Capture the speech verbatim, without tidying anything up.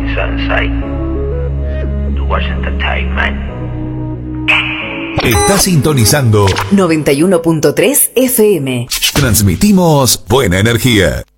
Sensei. To watch entertainment. Está sintonizando noventa y uno punto tres F M. Transmitimos buena energía.